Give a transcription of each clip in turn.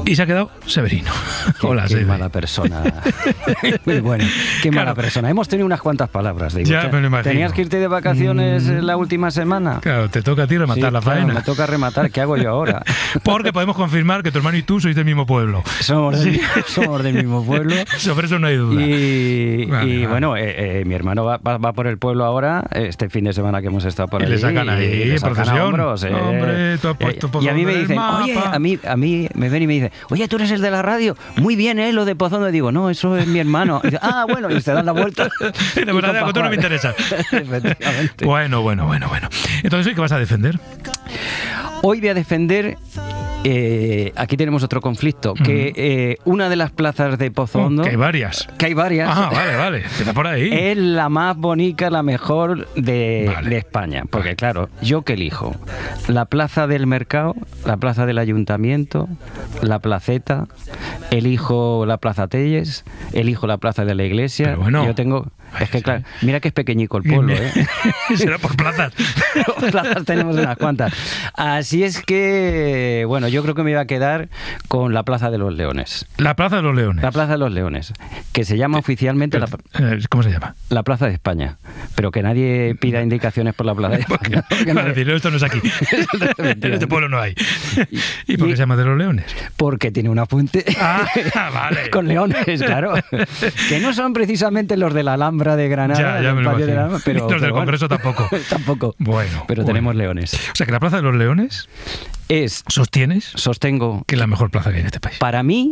Y se ha quedado Severino. Hola, Qué mala persona. Muy bueno. Qué mala persona. Hemos tenido unas cuantas palabras. Digo, Ya me lo imagino. ¿Tenías que irte de vacaciones la última semana? Claro, te toca a ti rematar la faena. Me toca rematar. ¿Qué hago yo ahora? Porque podemos confirmar que tu hermano y tú sois del mismo pueblo. Somos del mismo pueblo. Sobre eso no hay duda. Y bueno, mi hermano va por el pueblo ahora, este fin de semana que hemos estado por ahí. Y le sacan ahí procesión. Hombros, Hombre, tú has puesto Pozondo. Y a mí me dicen, oye, a mí me ven y me dicen, oye, tú eres el de la radio, muy bien, lo de Pozondo. Y digo, no, eso es mi hermano. Y dice, bueno, y se dan la vuelta. De verdad, tú no me interesas. Efectivamente. Bueno. Entonces, ¿qué vas a defender? Hoy voy a defender... aquí tenemos otro conflicto, que una de las plazas de Pozondo... Que hay varias. Vale. Empieza por ahí. Es la más bonita, la mejor de España. Porque claro, ¿yo qué elijo? La plaza del mercado, la plaza del ayuntamiento, la placeta, elijo la plaza Telles, elijo la plaza de la iglesia. Pero bueno, yo tengo... Es que claro, mira que es pequeñico el pueblo, Será por plazas. Plazas tenemos unas cuantas. Así es que, bueno, yo creo que me iba a quedar con la Plaza de los Leones. La Plaza de los Leones. La Plaza de los Leones, que se llama oficialmente ¿cómo se llama? La Plaza de España. Pero que nadie pida indicaciones por la Plaza de España. Decir, esto no es aquí. En este pueblo no hay. ¿Y por qué se llama de los Leones? Porque tiene una fuente vale. con leones, claro. Que no son precisamente los de la Alhambra de Granada, ya me lo imagino. pero los del Congreso tampoco. Tampoco. Bueno. Pero tenemos leones. O sea que la Plaza de los Leones sostengo que es la mejor plaza que hay en este país. Para mí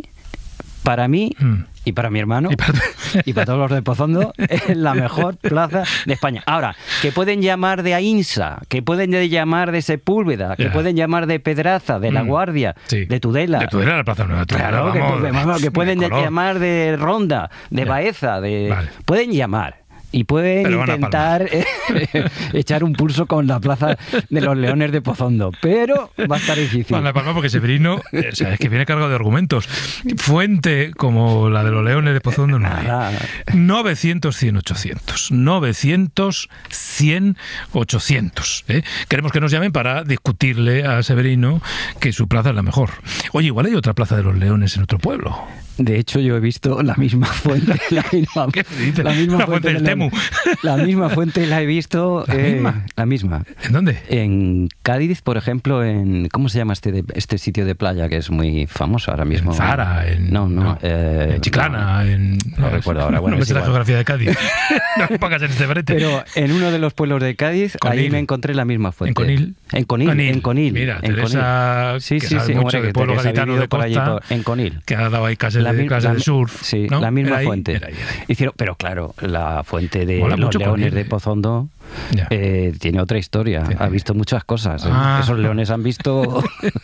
y para mi hermano y para todos los de Pozondo es la mejor plaza de España. Ahora, que pueden llamar de Ainsa, que pueden llamar de Sepúlveda, que pueden llamar de Pedraza, de La Guardia, de Tudela. De Tudela, la Plaza Nueva. Claro, que pueden llamar de Ronda, de Baeza, pueden llamar. Y pueden intentar echar un pulso con la Plaza de los Leones de Pozondo, pero va a estar difícil. Van a palma porque Severino, es que viene cargado de argumentos. Fuente como la de los Leones de Pozondo no hay. 900, 100, 800. 900, 100, 800. Queremos que nos llamen para discutirle a Severino que su plaza es la mejor. Oye, igual hay otra Plaza de los Leones en otro pueblo. De hecho, yo he visto la misma fuente. ¿Qué dices? La fuente del Temu. La misma fuente la he visto. La misma. ¿En dónde? En Cádiz, por ejemplo, ¿cómo se llama este sitio de playa que es muy famoso ahora mismo? En Zara, en Chiclana, no recuerdo ahora. Bueno, no me sé la geografía de Cádiz. No pongas en este brete. Pero en uno de los pueblos de Cádiz, ahí me encontré la misma fuente. ¿En Conil? En Conil. Mira, Teresa, sí, mucho del pueblo gaditano de Costa, en Conil. Que ha dado ahí clases de surf. Sí, ¿no? la misma fuente. Era ahí. Hicieron, pero claro, la fuente de los Leones de Pozondo tiene otra historia. Ha visto muchas cosas. Esos leones han visto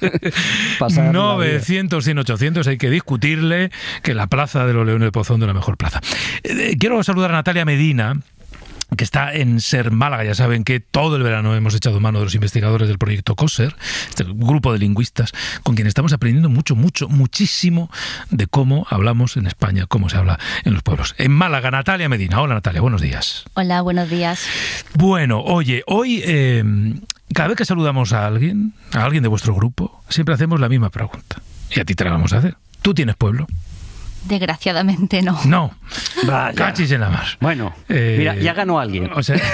pasar 900, 100, 800. Hay que discutirle que la Plaza de los Leones de Pozondo es la mejor plaza. Quiero saludar a Natalia Medina, que está en SER Málaga. Ya saben que todo el verano hemos echado mano de los investigadores del proyecto COSER, este grupo de lingüistas con quien estamos aprendiendo muchísimo de cómo hablamos en España, cómo se habla en los pueblos. En Málaga, Natalia Medina. Hola, Natalia, buenos días. Hola, buenos días. Bueno, oye, hoy cada vez que saludamos a alguien de vuestro grupo, siempre hacemos la misma pregunta. Y a ti te la vamos a hacer. ¿Tú tienes pueblo? Desgraciadamente no. No. Vaya. Cachis en la mar. Bueno, mira, ya ganó alguien. O sea,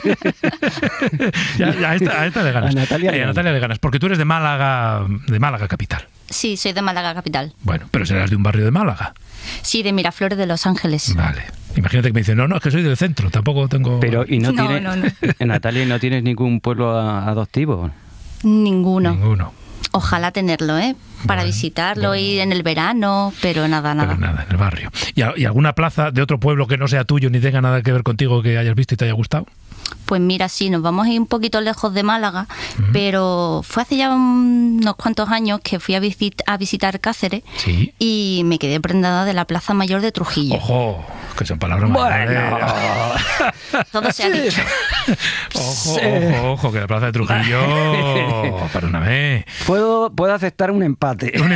a esta le ganas. A Natalia le ganas, porque tú eres de Málaga capital. Sí, soy de Málaga capital. Bueno, pero serás de un barrio de Málaga. Sí, de Miraflores de Los Ángeles. Vale. Imagínate que me dicen, no, es que soy del centro, tampoco tengo... Pero, ¿y no. Natalia, ¿no tienes ningún pueblo adoptivo? Ninguno. Ojalá tenerlo, para visitarlo, ir en el verano, pero nada. Pero nada, en el barrio. ¿Y alguna plaza de otro pueblo que no sea tuyo ni tenga nada que ver contigo que hayas visto y te haya gustado? Pues mira, sí, nos vamos a ir un poquito lejos de Málaga, pero fue hace ya unos cuantos años que fui a visitar Cáceres y me quedé prendada de la Plaza Mayor de Trujillo. ¡Ojo! que son palabras Bueno. Todo se ha dicho. Ojo, que la plaza de Trujillo, perdóname. Puedo aceptar un empate. Un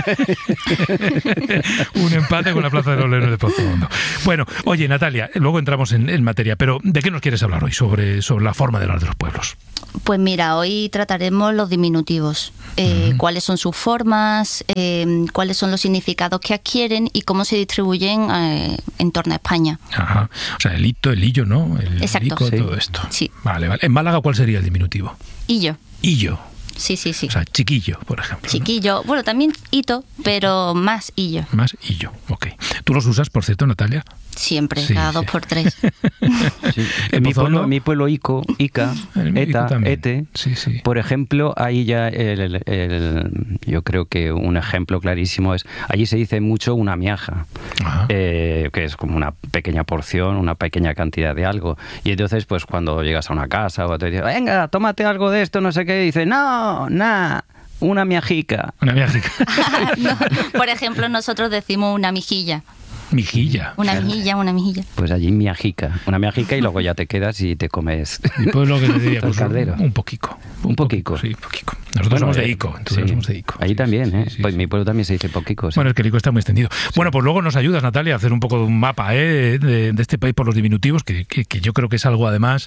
empate con la plaza de los Leones de Pozondo. Bueno, oye, Natalia, luego entramos en materia, pero ¿de qué nos quieres hablar hoy sobre la forma de hablar de los pueblos? Pues mira, hoy trataremos los diminutivos, cuáles son sus formas, cuáles son los significados que adquieren y cómo se distribuyen en torno a España. Ajá. O sea, el hito, el illo, ¿no? El Exacto. ico, Sí. todo esto. Sí. Vale. En Málaga, ¿cuál sería el diminutivo? Illo. Illo. Sí. O sea, chiquillo, por ejemplo. ¿no? Chiquillo. Bueno, también hito, pero más illo. Más illo, ok. ¿Tú los usas, por cierto, Natalia? Siempre, Sí, cada sí. 2 por 3. Sí. ¿En Pozondo? En mi pueblo Ica, En Ico ETA, también. ETE, Sí. por ejemplo, ahí ya yo creo que un ejemplo clarísimo es, allí se dice mucho una miaja, Ajá. que es como una pequeña porción, una pequeña cantidad de algo. Y entonces, pues cuando llegas a una casa o te dicen, venga, tómate algo de esto, no sé qué, y dice, no, una miajica. Una miajica. No, por ejemplo, nosotros decimos una mijilla. Mijilla. Una mijilla. Pues allí miajica, una miajica y luego ya te quedas y te comes Mi pueblo, que te diría, el pues, caldero. un poquico. Un poquico. Sí, poquico. Nosotros somos de Ico, entonces sí. somos de Ico. Allí Sí, también, ¿eh? sí, Pues sí. mi pueblo también se dice poquico. Sí. Bueno, es que el Ico está muy extendido. Bueno, pues luego nos ayudas, Natalia, a hacer un poco de un mapa de este país por los diminutivos, que yo creo que es algo, además,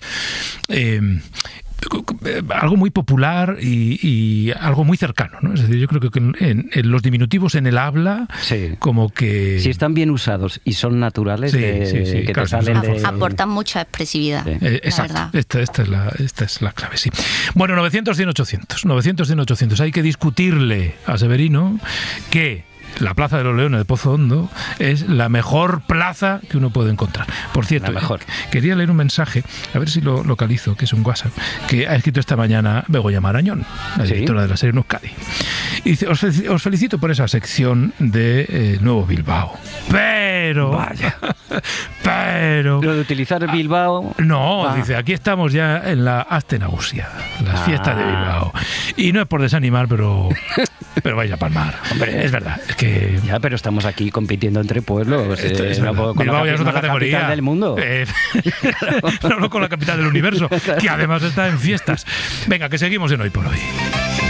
algo muy popular y algo muy cercano, ¿no? Es decir, yo creo que en los diminutivos en el habla, Sí. como que... Si están bien usados y son naturales, Sí, que claro, te salen de... Aportan mucha expresividad. Sí. La Exacto, verdad. esta es la clave, sí. Bueno, 900, 100, 800. 900, 100, 800. Hay que discutirle a Severino que la Plaza de los Leones de Pozondo es la mejor plaza que uno puede encontrar. Por cierto, La mejor. Quería leer un mensaje, a ver si lo localizo, que es un WhatsApp, que ha escrito esta mañana Begoña Marañón, la ¿Sí? directora de la serie Euskadi. Y dice, os felicito por esa sección de Nuevo Bilbao. Pero... Vaya. Pero... Lo de utilizar Bilbao... No, Ah. dice, aquí estamos ya en la Aste Nagusia, las fiestas de Bilbao. Y no es por desanimar, pero vais a palmar. Hombre. Es verdad, es que... Ya, pero estamos aquí compitiendo entre pueblos. Esto es no verdad. puedo con Bilbao ya es otra la categoría. capital del mundo. No con la capital del universo, que además está en fiestas. Venga, que seguimos en Hoy por Hoy.